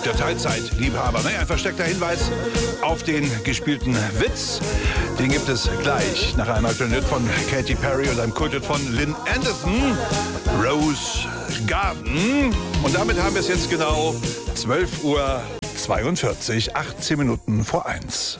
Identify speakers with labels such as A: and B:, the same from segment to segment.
A: der Teilzeitliebhaber. Naja, ein versteckter Hinweis auf den gespielten Witz. Den gibt es gleich nach einem aktuellen Hit von Katy Perry und einem Kulthit von Lynn Anderson, Rose Garden. Und damit haben wir es jetzt genau 12:42 Uhr, 18 Minuten vor 1.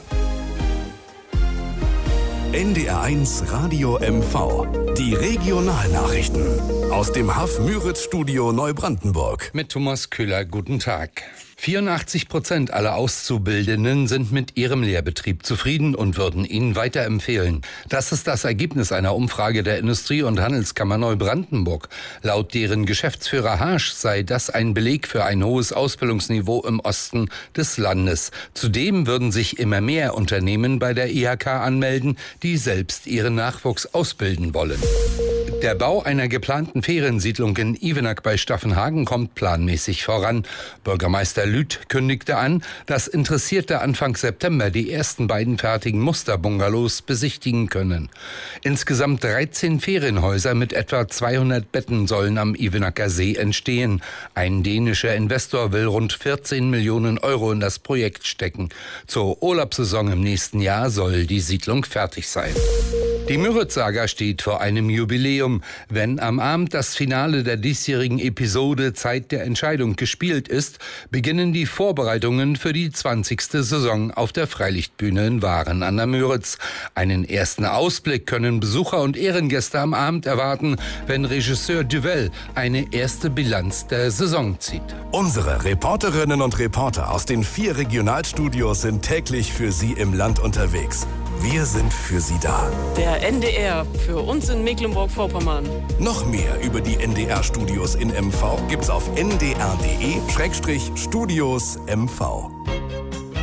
B: NDR1 Radio MV. Die Regionalnachrichten aus dem Haff-Müritz-Studio Neubrandenburg.
C: Mit Thomas Köhler, guten Tag. 84% aller Auszubildenden sind mit ihrem Lehrbetrieb zufrieden und würden ihn weiterempfehlen. Das ist das Ergebnis einer Umfrage der Industrie- und Handelskammer Neubrandenburg. Laut deren Geschäftsführer Harsch sei das ein Beleg für ein hohes Ausbildungsniveau im Osten des Landes. Zudem würden sich immer mehr Unternehmen bei der IHK anmelden, die selbst ihren Nachwuchs ausbilden wollen. Der Bau einer geplanten Feriensiedlung in Ivenack bei Staffenhagen kommt planmäßig voran. Bürgermeister Lüth kündigte an, dass Interessierte Anfang September die ersten beiden fertigen Musterbungalows besichtigen können. Insgesamt 13 Ferienhäuser mit etwa 200 Betten sollen am Ivenacker See entstehen. Ein dänischer Investor will rund 14 Millionen Euro in das Projekt stecken. Zur Urlaubssaison im nächsten Jahr soll die Siedlung fertig sein. Die Müritz-Saga steht vor einem Jubiläum. Wenn am Abend das Finale der diesjährigen Episode Zeit der Entscheidung gespielt ist, beginnen die Vorbereitungen für die 20. Saison auf der Freilichtbühne in Waren an der Müritz. Einen ersten Ausblick können Besucher und Ehrengäste am Abend erwarten, wenn Regisseur Duvel eine erste Bilanz der Saison zieht.
B: Unsere Reporterinnen und Reporter aus den 4 Regionalstudios sind täglich für Sie im Land unterwegs. Wir sind für Sie da.
D: Der NDR für uns in Mecklenburg-Vorpommern.
B: Noch mehr über die NDR-Studios in MV gibt's auf ndr.de/Studios MV.